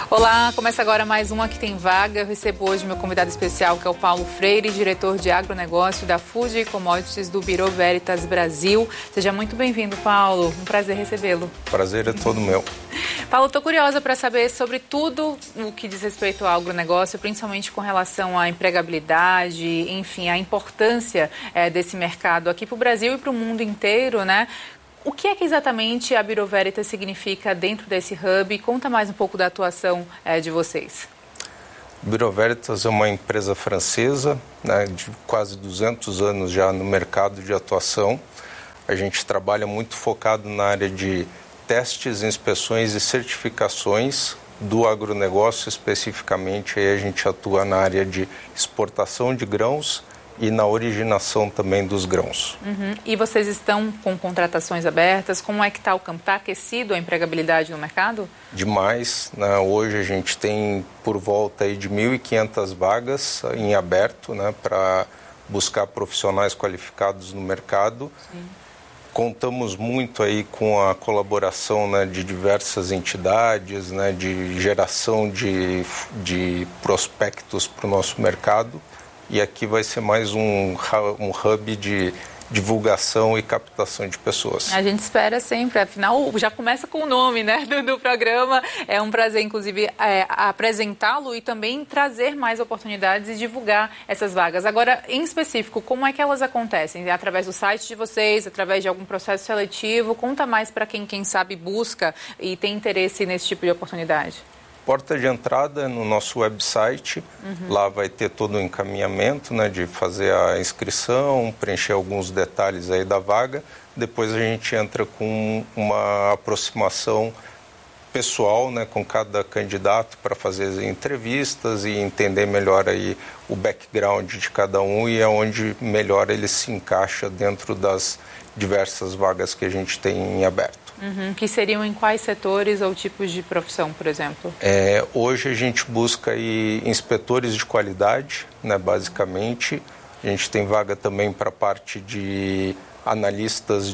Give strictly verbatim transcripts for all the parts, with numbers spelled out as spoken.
Olá, começa agora mais um Aqui Tem Vaga. Eu recebo hoje meu convidado especial, que é o Paulo Freire, diretor de agronegócio da Fuji Commodities do Bureau Veritas Brasil. Seja muito bem-vindo, Paulo. Um prazer recebê-lo. Prazer é todo meu. Paulo, estou curiosa para saber sobre tudo o que diz respeito ao agronegócio, principalmente com relação à empregabilidade, enfim, a importância é, desse mercado aqui para o Brasil e para o mundo inteiro, né? O que é que exatamente a Bureau Veritas significa dentro desse hub? Conta mais um pouco da atuação é, de vocês. Bureau Veritas é uma empresa francesa, né, de quase duzentos anos já no mercado de atuação. A gente trabalha muito focado na área de testes, inspeções e certificações do agronegócio especificamente. Aí a gente atua na área de exportação de grãos e na originação também dos grãos. Uhum. E vocês estão com contratações abertas? Como é que está o campo? Está aquecido a empregabilidade no mercado? Demais, né? Hoje a gente tem por volta aí de mil e quinhentas vagas em aberto, né, para buscar profissionais qualificados no mercado. Sim. Contamos muito aí com a colaboração, né, de diversas entidades, né, de geração de, de prospectos para o nosso mercado. E aqui vai ser mais um, um hub de divulgação e captação de pessoas. A gente espera sempre, afinal já começa com o nome, né, do, do programa. É um prazer, inclusive, é, apresentá-lo e também trazer mais oportunidades e divulgar essas vagas. Agora, em específico, como é que elas acontecem? Através do site de vocês, através de algum processo seletivo? Conta mais para quem, quem sabe, busca e tem interesse nesse tipo de oportunidade. Porta de entrada no nosso website, uhum. Lá vai ter todo o encaminhamento, né, de fazer a inscrição, preencher alguns detalhes aí da vaga. Depois a gente entra com uma aproximação pessoal, né, com cada candidato para fazer as entrevistas e entender melhor aí o background de cada um e aonde melhor ele se encaixa dentro das diversas vagas que a gente tem em aberto. Uhum. Que seriam em quais setores ou tipos de profissão, por exemplo? É, hoje a gente busca aí inspetores de qualidade, né, basicamente. A gente tem vaga também para a parte de analistas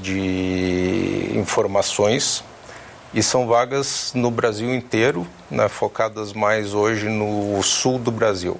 de informações. E são vagas no Brasil inteiro, né, focadas mais hoje no sul do Brasil.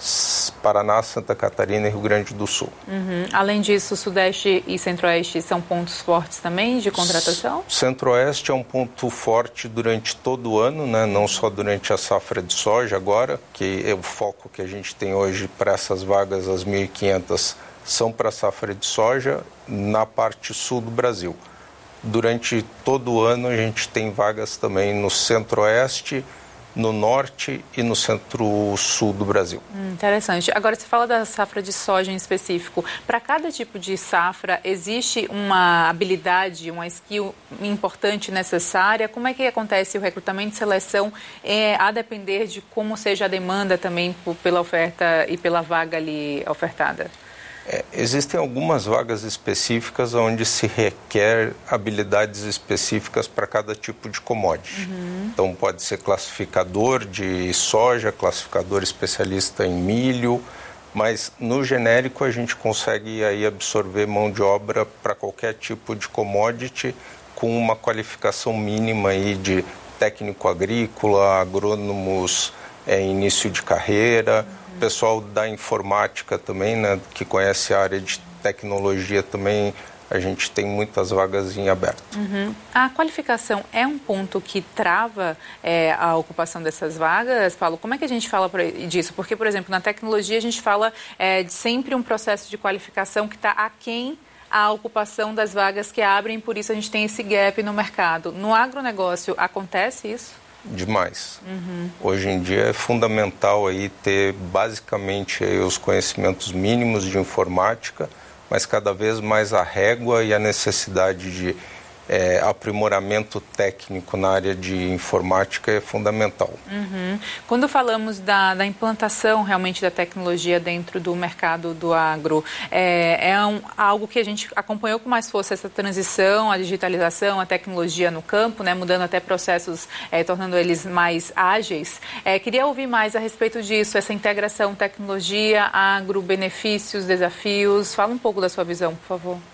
Paraná, Santa Catarina e Rio Grande do Sul. Uhum. Além disso, Sudeste e Centro-Oeste são pontos fortes também de contratação? Centro-Oeste é um ponto forte durante todo o ano, né? Não só durante a safra de soja agora, que é o foco que a gente tem hoje para essas vagas, as mil e quinhentas, são para a safra de soja na parte sul do Brasil. Durante todo o ano a gente tem vagas também no Centro-Oeste, no norte e no centro-sul do Brasil. Hum, interessante. Agora, você fala da safra de soja em específico. Para cada tipo de safra, existe uma habilidade, uma skill importante necessária? Como é que acontece o recrutamento e seleção, é, a depender de como seja a demanda também por, pela oferta e pela vaga ali ofertada? É, existem algumas vagas específicas onde se requer habilidades específicas para cada tipo de commodity. Uhum. Então, pode ser classificador de soja, classificador especialista em milho, mas no genérico a gente consegue aí absorver mão de obra para qualquer tipo de commodity com uma qualificação mínima aí de técnico agrícola, agrônomos, é, início de carreira. O pessoal da informática também, né, que conhece a área de tecnologia também, a gente tem muitas vagas em aberto. Uhum. A qualificação é um ponto que trava é, a ocupação dessas vagas, Paulo? Como é que a gente fala disso? Porque, por exemplo, na tecnologia a gente fala é, de sempre um processo de qualificação que está aquém a ocupação das vagas que abrem, por isso a gente tem esse gap no mercado. No agronegócio acontece isso? Demais. Uhum. Hoje em dia é fundamental aí ter basicamente aí os conhecimentos mínimos de informática, mas cada vez mais a régua e a necessidade de é, aprimoramento técnico na área de informática é fundamental. Uhum. Quando falamos da, da implantação realmente da tecnologia dentro do mercado do agro, é, é um, algo que a gente acompanhou com mais força, essa transição, a digitalização, a tecnologia no campo, né, mudando até processos, é, tornando eles mais ágeis. É, queria ouvir mais a respeito disso, essa integração tecnologia, agro, benefícios, desafios. Fala um pouco da sua visão, por favor.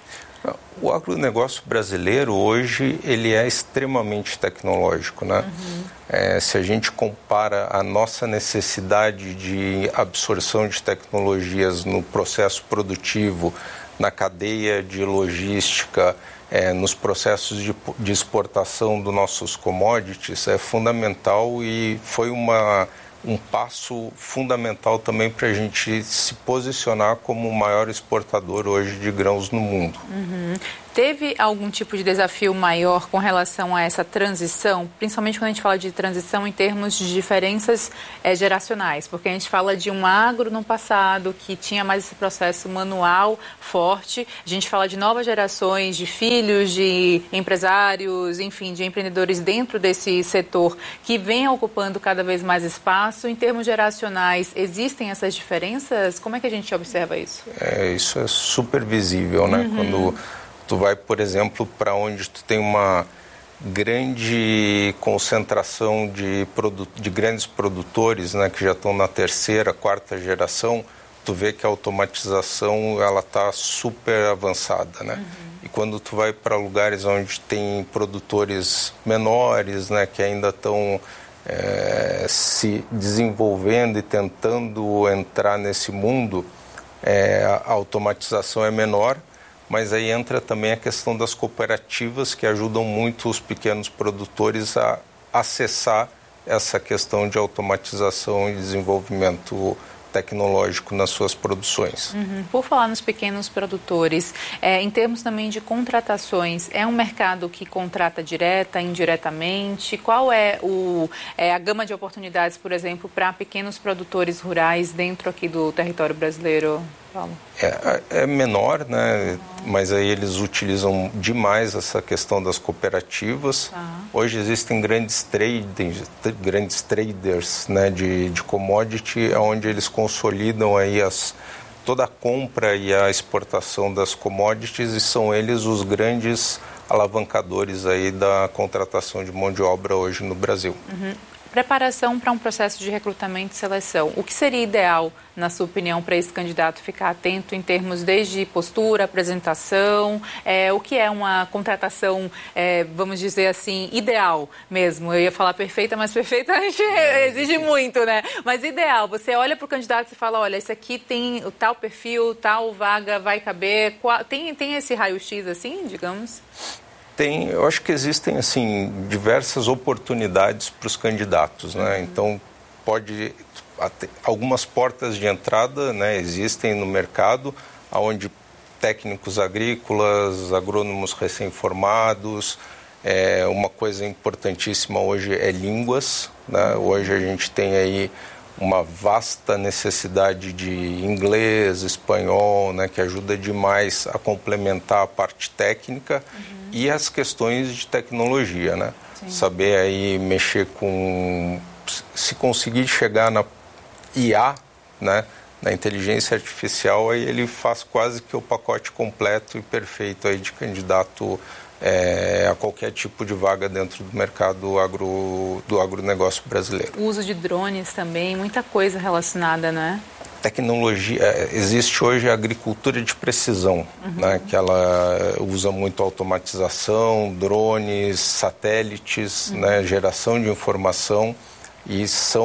O agronegócio brasileiro hoje ele é extremamente tecnológico, né? Uhum. É, se a gente compara a nossa necessidade de absorção de tecnologias no processo produtivo, na cadeia de logística, é, nos processos de, de exportação dos nossos commodities, é fundamental e foi uma, um passo fundamental também para a gente se posicionar como o maior exportador hoje de grãos no mundo. Uhum. Teve algum tipo de desafio maior com relação a essa transição, principalmente quando a gente fala de transição em termos de diferenças é, geracionais, porque a gente fala de um agro no passado que tinha mais esse processo manual forte, a gente fala de novas gerações de filhos, de empresários, enfim, de empreendedores dentro desse setor que vem ocupando cada vez mais espaço. Em termos geracionais, existem essas diferenças? Como é que a gente observa isso? É, isso é super visível, né? Uhum. Quando tu vai, por exemplo, para onde tu tem uma grande concentração de, produ- de grandes produtores, né, que já estão na terceira, quarta geração, tu vê que a automatização ela está super avançada, né? Uhum. E quando tu vai para lugares onde tem produtores menores, né, que ainda estão é, se desenvolvendo e tentando entrar nesse mundo, é, a automatização é menor. Mas aí entra também a questão das cooperativas que ajudam muito os pequenos produtores a acessar essa questão de automatização e desenvolvimento tecnológico nas suas produções. Uhum. Por falar nos pequenos produtores, é, em termos também de contratações, é um mercado que contrata direta, indiretamente? Qual é, o, é a gama de oportunidades, por exemplo, para pequenos produtores rurais dentro aqui do território brasileiro, Paulo? É, é menor, né? Mas aí eles utilizam demais essa questão das cooperativas. Ah. Hoje existem grandes traders, grandes traders, né, de, de commodity, onde eles consolidam aí as, toda a compra e a exportação das commodities e são eles os grandes alavancadores aí da contratação de mão de obra hoje no Brasil. Uhum. Preparação para um processo de recrutamento e seleção. O que seria ideal, na sua opinião, para esse candidato ficar atento em termos desde postura, apresentação, é, o que é uma contratação, é, vamos dizer assim, ideal mesmo? Eu ia falar perfeita, mas perfeita a gente exige muito, né? Mas ideal, você olha para o candidato e fala, olha, esse aqui tem tal perfil, tal vaga vai caber, qual, tem, tem esse raio-x assim, digamos? Tem, eu acho que existem assim diversas oportunidades para os candidatos, né? Uhum. Então pode algumas portas de entrada, né, existem no mercado, onde técnicos agrícolas, agrônomos recém-formados, é, uma coisa importantíssima hoje é línguas, né? Hoje a gente tem aí uma vasta necessidade de inglês, espanhol, né, que ajuda demais a complementar a parte técnica. Uhum. E as questões de tecnologia, né? Sim. Saber aí mexer com... Se conseguir chegar na I A, né, na inteligência artificial, aí ele faz quase que o pacote completo e perfeito aí de candidato é, a qualquer tipo de vaga dentro do mercado agro, do agronegócio brasileiro. O uso de drones também, muita coisa relacionada, né? Tecnologia, existe hoje a agricultura de precisão, uhum. né, que ela usa muito automatização, drones, satélites, uhum. né, geração de informação, e são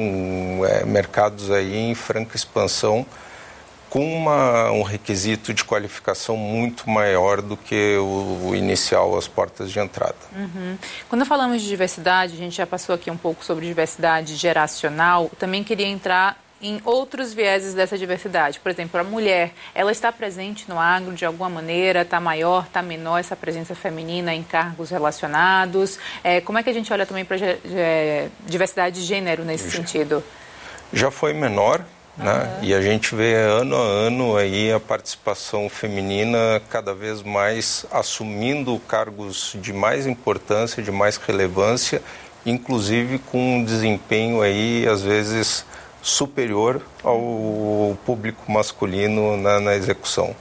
é, mercados aí em franca expansão com uma, um requisito de qualificação muito maior do que o, o inicial, as portas de entrada. Uhum. Quando falamos de diversidade, a gente já passou aqui um pouco sobre diversidade geracional, também queria entrar em outros vieses dessa diversidade. Por exemplo, a mulher, ela está presente no agro de alguma maneira, está maior, está menor essa presença feminina em cargos relacionados? É, como é que a gente olha também para a diversidade de gênero nesse já, sentido? Já foi menor, né? Uhum. E a gente vê ano a ano aí a participação feminina cada vez mais assumindo cargos de mais importância, de mais relevância, inclusive com um desempenho aí, às vezes, superior ao público masculino na, na execução.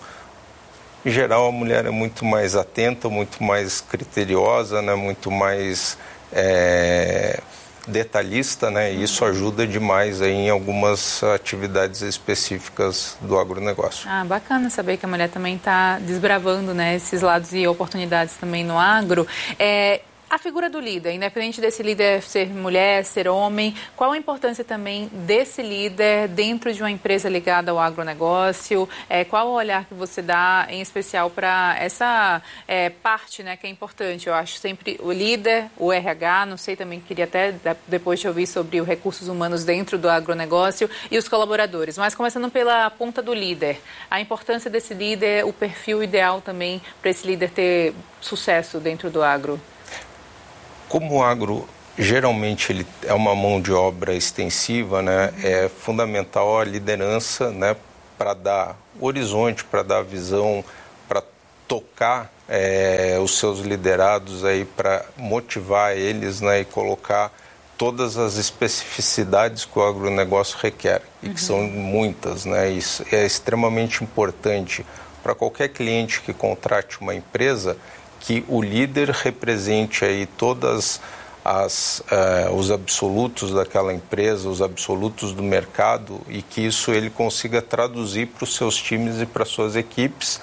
Em geral, a mulher é muito mais atenta, muito mais criteriosa, né? Muito mais é, detalhista, né? E isso ajuda demais aí em algumas atividades específicas do agronegócio. Ah, bacana saber que a mulher também está desbravando, né, esses lados e oportunidades também no agro. É... A figura do líder, independente desse líder ser mulher, ser homem, qual a importância também desse líder dentro de uma empresa ligada ao agronegócio? É, qual o olhar que você dá, em especial, para essa é, parte, né, que é importante? Eu acho sempre o líder, o R H, não sei, também queria até depois te ouvir sobre os recursos humanos dentro do agronegócio e os colaboradores. Mas começando pela ponta do líder, a importância desse líder, o perfil ideal também para esse líder ter sucesso dentro do agro. Como o agro geralmente ele é uma mão de obra extensiva, né, é fundamental a liderança, né, para dar horizonte, para dar visão, para tocar é, os seus liderados aí, para motivar eles, né, e colocar todas as especificidades que o agronegócio requer, e que são muitas, né, isso é extremamente importante para qualquer cliente que contrate uma empresa, que o líder represente aí todas as uh, os absolutos daquela empresa, os absolutos do mercado, e que isso ele consiga traduzir para os seus times e para as suas equipes,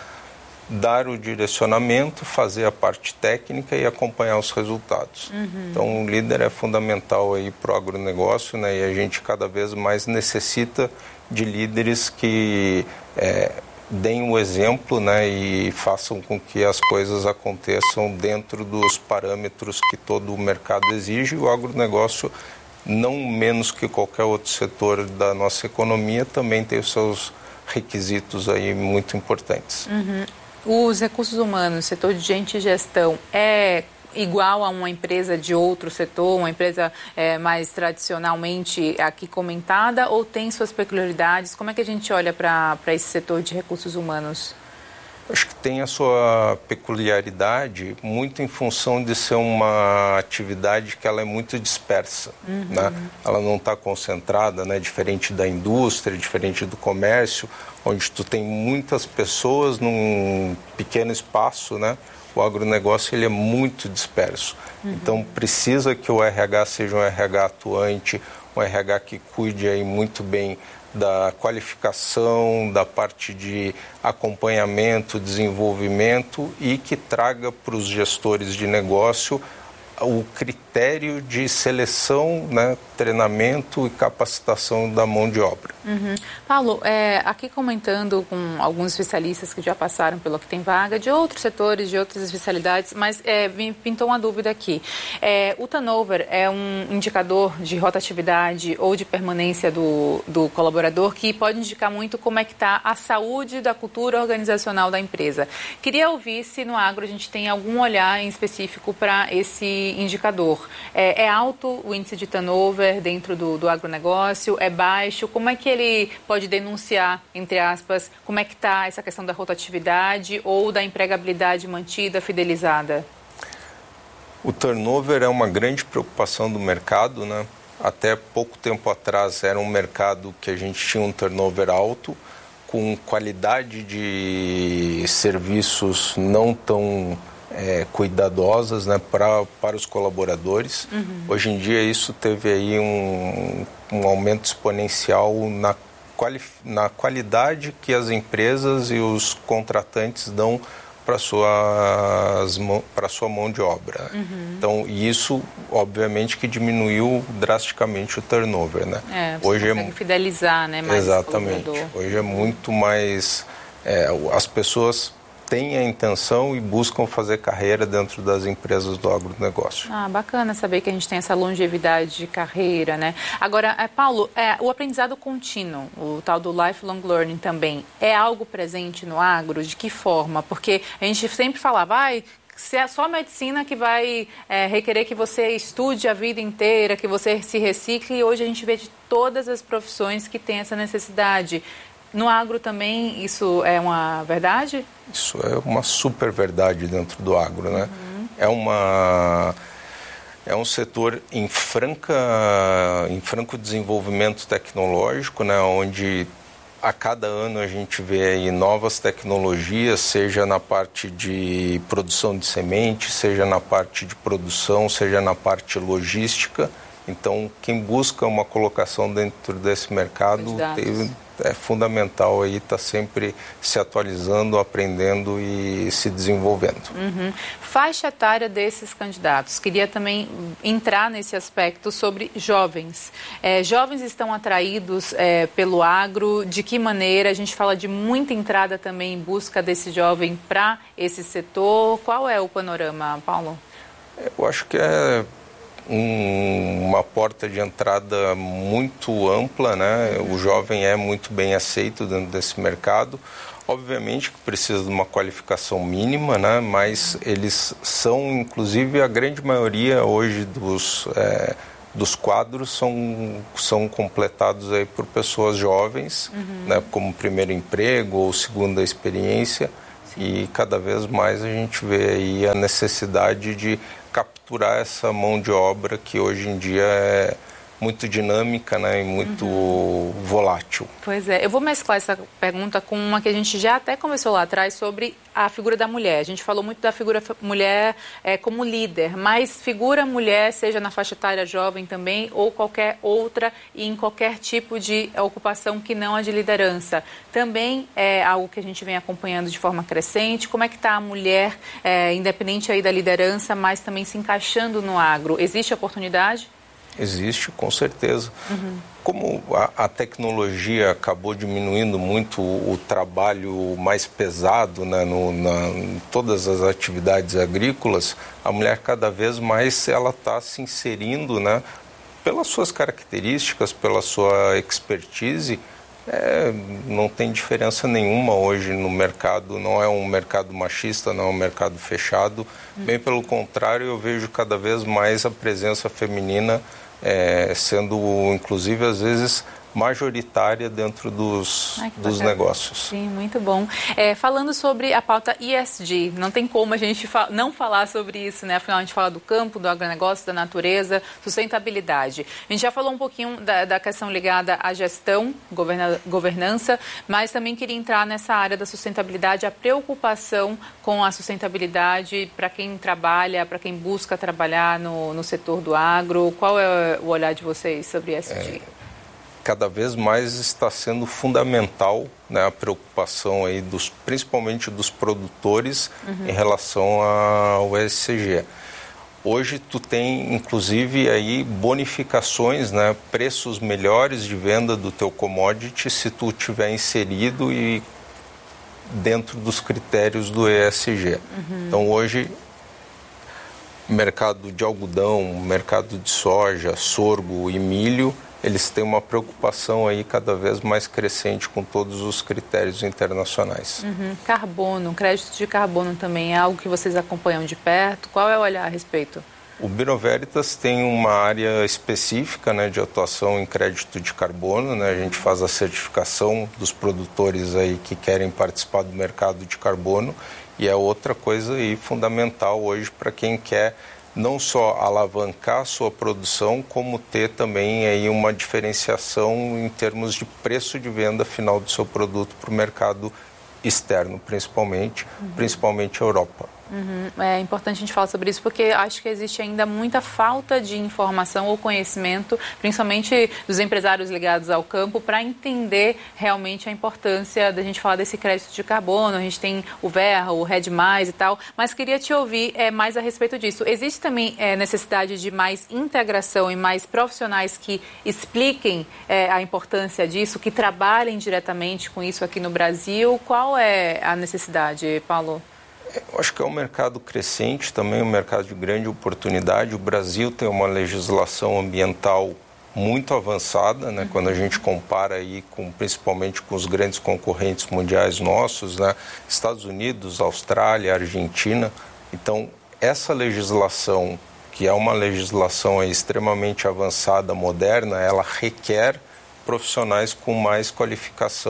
dar o direcionamento, fazer a parte técnica e acompanhar os resultados. Uhum. Então, o líder é fundamental aí para o agronegócio, né? E a gente cada vez mais necessita de líderes que é, deem o exemplo, né, e façam com que as coisas aconteçam dentro dos parâmetros que todo o mercado exige. O agronegócio, não menos que qualquer outro setor da nossa economia, também tem os seus requisitos aí muito importantes. Uhum. Os recursos humanos, setor de gente e gestão, é igual a uma empresa de outro setor, uma empresa é, mais tradicionalmente aqui comentada, ou tem suas peculiaridades? Como é que a gente olha para esse setor de recursos humanos? Acho que tem a sua peculiaridade muito em função de ser uma atividade que ela é muito dispersa, uhum. né? Ela não está concentrada, né? Diferente da indústria, diferente do comércio, onde tu tem muitas pessoas num pequeno espaço, né? O agronegócio ele é muito disperso. Uhum. Então, precisa que o R H seja um R H atuante, um R H que cuide aí muito bem da qualificação, da parte de acompanhamento, desenvolvimento, e que traga para os gestores de negócio o critério de seleção, né, treinamento e capacitação da mão de obra. Uhum. Paulo, é, aqui comentando com alguns especialistas que já passaram pelo Que Tem Vaga, de outros setores, de outras especialidades, mas é, me pintou uma dúvida aqui. É, o turnover é um indicador de rotatividade ou de permanência do, do colaborador que pode indicar muito como é que está a saúde da cultura organizacional da empresa. Queria ouvir se no agro a gente tem algum olhar em específico para esse indicador. É, é alto o índice de turnover dentro do, do agronegócio? É baixo? Como é que ele pode denunciar, entre aspas, como é que está essa questão da rotatividade ou da empregabilidade mantida, fidelizada? O turnover é uma grande preocupação do mercado, né? Até pouco tempo atrás era um mercado que a gente tinha um turnover alto, com qualidade de serviços não tão É, cuidadosas, né, pra, para os colaboradores. Uhum. Hoje em dia isso teve aí um, um aumento exponencial na, quali, na qualidade que as empresas e os contratantes dão para suas para sua mão de obra. Uhum. Então isso obviamente que diminuiu drasticamente o turnover, né? É, você Hoje consegue é fidelizar, né, mais exatamente. Hoje é muito mais é, as pessoas têm a intenção e buscam fazer carreira dentro das empresas do agronegócio. Ah, bacana saber que a gente tem essa longevidade de carreira, né? Agora, é, Paulo, é, o aprendizado contínuo, o tal do lifelong learning também, é algo presente no agro? De que forma? Porque a gente sempre falava, vai... se é só a medicina que vai é, requerer que você estude a vida inteira, que você se recicle, e hoje a gente vê de todas as profissões que tem essa necessidade. No agro também isso é uma verdade? Isso é uma super verdade dentro do agro, né? Uhum. É uma... É um setor em, franca, em franco desenvolvimento tecnológico, né? Onde a cada ano a gente vê aí novas tecnologias, seja na parte de produção de semente, seja na parte de produção, seja na parte logística, Então, quem busca uma colocação dentro desse mercado teve, é fundamental aí estar sempre se atualizando, aprendendo e se desenvolvendo. Uhum. Faixa etária desses candidatos. Queria também entrar nesse aspecto sobre jovens. É, jovens estão atraídos é, pelo agro, de que maneira? A gente fala de muita entrada também em busca desse jovem para esse setor. Qual é o panorama, Paulo? Eu acho que é Um, uma porta de entrada muito ampla, né? O jovem é muito bem aceito dentro desse mercado. Obviamente que precisa de uma qualificação mínima, né? Mas eles são, inclusive, a grande maioria hoje dos, é, dos quadros são, são completados aí por pessoas jovens, uhum. né? Como primeiro emprego ou segunda experiência. E cada vez mais a gente vê aí a necessidade de capturar essa mão de obra que hoje em dia é muito dinâmica, né, e muito uhum. volátil. Pois é, eu vou mesclar essa pergunta com uma que a gente já até conversou lá atrás sobre a figura da mulher. A gente falou muito da figura mulher é, como líder, mas figura mulher, seja na faixa etária jovem também, ou qualquer outra e em qualquer tipo de ocupação que não a de liderança. Também é algo que a gente vem acompanhando de forma crescente. Como é que está a mulher, é, independente aí da liderança, mas também se encaixando no agro? Existe oportunidade? Existe, com certeza. Uhum. Como a, a tecnologia acabou diminuindo muito o, o trabalho mais pesado, né, no, na, em todas as atividades agrícolas, a mulher cada vez mais ela está se inserindo, né, pelas suas características, pela sua expertise. É, não tem diferença nenhuma hoje no mercado, não é um mercado machista, não é um mercado fechado. Uhum. Bem pelo contrário, eu vejo cada vez mais a presença feminina É, sendo, inclusive, às vezes, majoritária dentro dos, Ai, dos negócios. Sim, muito bom. É, falando sobre a pauta E S G, não tem como a gente fa- não falar sobre isso, né? Afinal, a gente fala do campo, do agronegócio, da natureza, sustentabilidade. A gente já falou um pouquinho da, da questão ligada à gestão, governa- governança, mas também queria entrar nessa área da sustentabilidade, a preocupação com a sustentabilidade para quem trabalha, para quem busca trabalhar no, no setor do agro. Qual é o olhar de vocês sobre E S G? É... Cada vez mais está sendo fundamental, né, a preocupação aí dos, principalmente dos produtores, uhum. em relação ao E S G. Hoje tu tem, inclusive, aí bonificações, né, preços melhores de venda do teu commodity se tu tiver inserido e dentro dos critérios do E S G. Uhum. Então hoje, mercado de algodão, mercado de soja, sorgo e milho, eles têm uma preocupação aí cada vez mais crescente com todos os critérios internacionais. Uhum. Carbono, crédito de carbono também é algo que vocês acompanham de perto? Qual é o olhar a respeito? O Bureau Veritas tem uma área específica, né, de atuação em crédito de carbono, né? A gente faz a certificação dos produtores aí que querem participar do mercado de carbono e é outra coisa aí fundamental hoje para quem quer não só alavancar a sua produção, como ter também aí uma diferenciação em termos de preço de venda final do seu produto para o mercado externo, principalmente, uhum. principalmente a Europa. Uhum. É importante a gente falar sobre isso porque acho que existe ainda muita falta de informação ou conhecimento, principalmente dos empresários ligados ao campo, para entender realmente a importância da gente falar desse crédito de carbono. A gente tem o Verra, o Red Mais e tal, mas queria te ouvir é, mais a respeito disso. Existe também é, necessidade de mais integração e mais profissionais que expliquem é, a importância disso, que trabalhem diretamente com isso aqui no Brasil? Qual é a necessidade, Paulo? Eu acho que é um mercado crescente também, um mercado de grande oportunidade. O Brasil tem uma legislação ambiental muito avançada, né? Uhum. Quando a gente compara aí com, principalmente com os grandes concorrentes mundiais nossos, né? Estados Unidos, Austrália, Argentina. Então, essa legislação, que é uma legislação aí extremamente avançada, moderna, ela requer profissionais com mais qualificação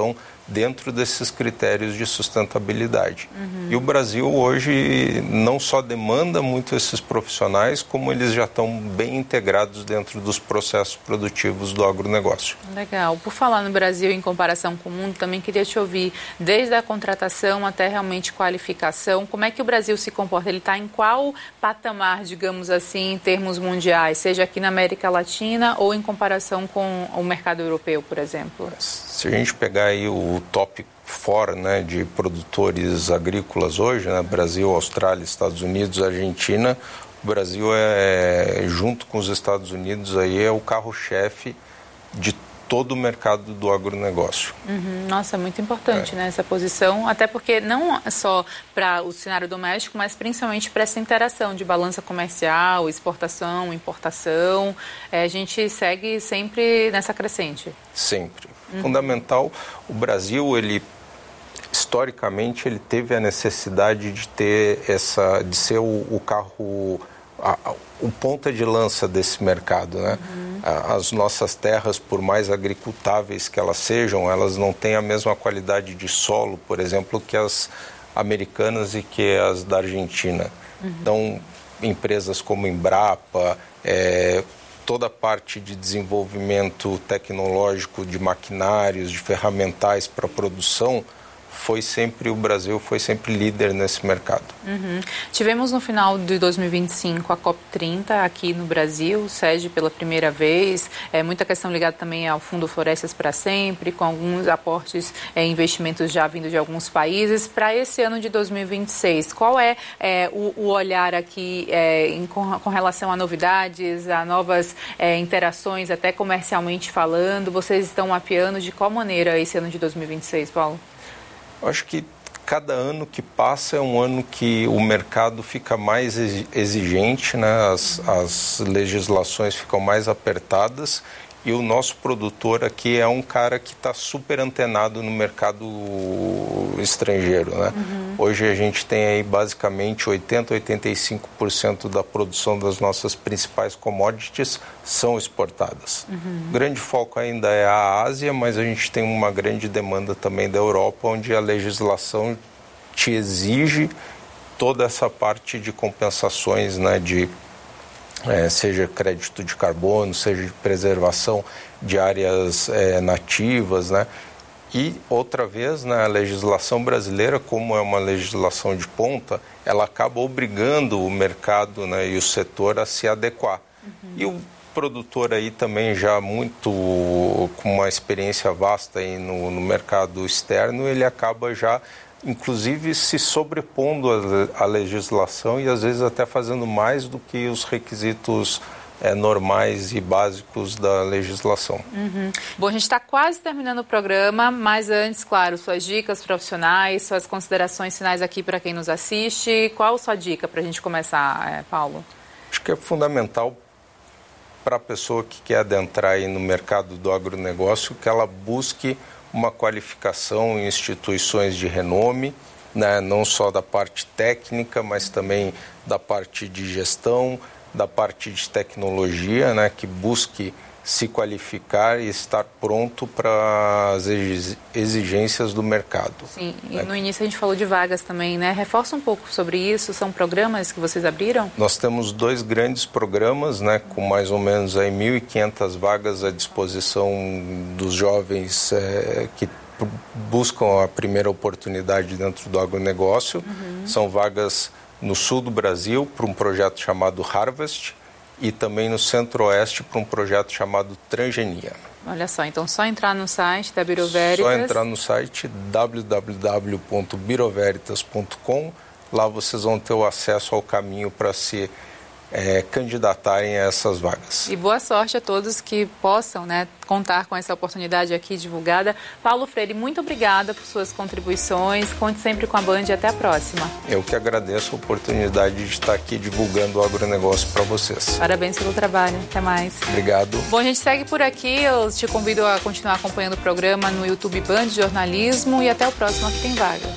dentro desses critérios de sustentabilidade. Uhum. E o Brasil hoje não só demanda muito esses profissionais, como eles já estão bem integrados dentro dos processos produtivos do agronegócio. Legal. Por falar no Brasil em comparação com o mundo, também queria te ouvir, desde a contratação até realmente qualificação, como é que o Brasil se comporta? Ele está em qual patamar, digamos assim, em termos mundiais, seja aqui na América Latina ou em comparação com o mercado europeu, por exemplo? Se a gente pegar aí o top quatro, né, de produtores agrícolas hoje, né, Brasil, Austrália, Estados Unidos, Argentina, o Brasil é, junto com os Estados Unidos, aí é o carro-chefe de todo o mercado do agronegócio. Uhum. Nossa, é muito importante, é. né, essa posição, até porque não só para o cenário doméstico, mas principalmente para essa interação de balança comercial, exportação, importação, é, a gente segue sempre nessa crescente. Sempre. Uhum. Fundamental, o Brasil, ele historicamente, ele teve a necessidade de ter essa, de ser o, o carro, a, a, o ponta de lança desse mercado, né? Uhum. As nossas terras, por mais agricultáveis que elas sejam, elas não têm a mesma qualidade de solo, por exemplo, que as americanas e que as da Argentina. Uhum. Então, empresas como Embrapa, é, toda a parte de desenvolvimento tecnológico de maquinários, de ferramentais para produção, foi sempre, o Brasil foi sempre líder nesse mercado. Uhum. Tivemos no final de dois mil e vinte e cinco a COP trinta aqui no Brasil, sede pela primeira vez, é, muita questão ligada também ao Fundo Florestas para Sempre, com alguns aportes, é, investimentos já vindo de alguns países. Para esse ano de dois mil e vinte e seis, qual é, é o, o olhar aqui é, em, com, com relação a novidades, a novas é, interações, até comercialmente falando? Vocês estão mapeando de qual maneira esse ano de dois mil e vinte e seis, Paulo? Eu acho que cada ano que passa é um ano que o mercado fica mais exigente, né? As, as legislações ficam mais apertadas e o nosso produtor aqui é um cara que está super antenado no mercado estrangeiro, né? Uhum. Hoje a gente tem aí basicamente oitenta, oitenta e cinco por cento da produção das nossas principais commodities são exportadas. Uhum. O grande foco ainda é a Ásia, mas a gente tem uma grande demanda também da Europa, onde a legislação te exige toda essa parte de compensações, né, de É, seja crédito de carbono, seja de preservação de áreas é, nativas, né? E, outra vez, né, a legislação brasileira, como é uma legislação de ponta, ela acaba obrigando o mercado, né, e o setor a se adequar. Uhum. E o produtor aí também já muito, com uma experiência vasta aí no, no mercado externo, ele acaba já inclusive se sobrepondo à legislação e às vezes até fazendo mais do que os requisitos é, normais e básicos da legislação. Uhum. Bom, a gente está quase terminando o programa, mas antes, claro, suas dicas profissionais, suas considerações finais aqui para quem nos assiste. Qual a sua dica para a gente começar, é, Paulo? Acho que é fundamental para a pessoa que quer adentrar aí no mercado do agronegócio que ela busque uma qualificação em instituições de renome, né, não só da parte técnica, mas também da parte de gestão, da parte de tecnologia, né, que busque se qualificar e estar pronto para as exigências do mercado. Sim, e né? No início a gente falou de vagas também, né? Reforça um pouco sobre isso, são programas que vocês abriram? Nós temos dois grandes programas, né, com mais ou menos aí mil e quinhentas vagas à disposição dos jovens é, que buscam a primeira oportunidade dentro do agronegócio. Uhum. São vagas no sul do Brasil para um projeto chamado Harvest, e também no Centro-Oeste para um projeto chamado Transgenia. Olha só, então só entrar no site da Bureau Veritas. Só entrar no site w w w ponto bureau veritas ponto com. Lá vocês vão ter o acesso ao caminho para se é, candidatarem a essas vagas. E boa sorte a todos que possam, né, contar com essa oportunidade aqui divulgada. Paulo Freire, muito obrigada por suas contribuições. Conte sempre com a Band e até a próxima. Eu que agradeço a oportunidade de estar aqui divulgando o agronegócio para vocês. Parabéns pelo trabalho. Até mais. Obrigado. Bom, a gente segue por aqui. Eu te convido a continuar acompanhando o programa no YouTube Band Jornalismo e até o próximo Aqui Tem Vaga.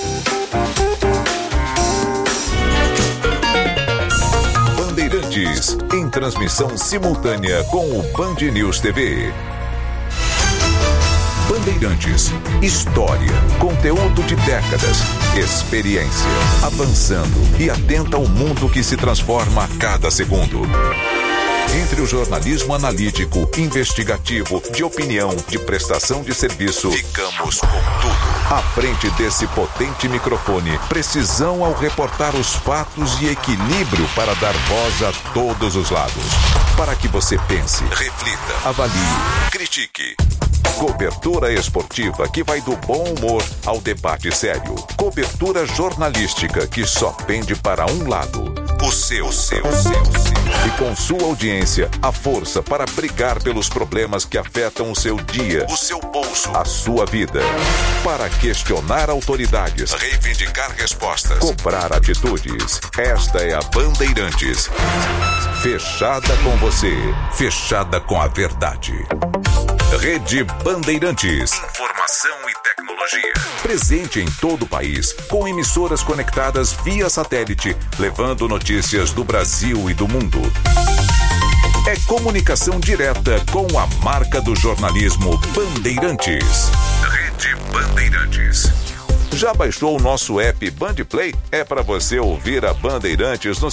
Bandeirantes, em transmissão simultânea com o Band News T V. Bandeirantes. História, conteúdo de décadas, experiência, avançando e atenta ao mundo que se transforma a cada segundo. Entre o jornalismo analítico, investigativo, de opinião, de prestação de serviço, ficamos com tudo. À frente desse potente microfone, precisão ao reportar os fatos e equilíbrio para dar voz a todos os lados. Para que você pense, reflita, avalie, critique. Cobertura esportiva que vai do bom humor ao debate sério. Cobertura jornalística que só pende para um lado. O seu, seu, seu, seu. E com sua audiência, a força para brigar pelos problemas que afetam o seu dia, o seu bolso, a sua vida. Para questionar autoridades, reivindicar respostas, cobrar atitudes. Esta é a Bandeirantes. Fechada com você, fechada com a verdade. Rede Bandeirantes. Informação e tecnologia. Presente em todo o país, com emissoras conectadas via satélite, levando notícias do Brasil e do mundo. É comunicação direta com a marca do jornalismo Bandeirantes. Rede Bandeirantes. Já baixou o nosso app Bandplay? É para você ouvir a Bandeirantes no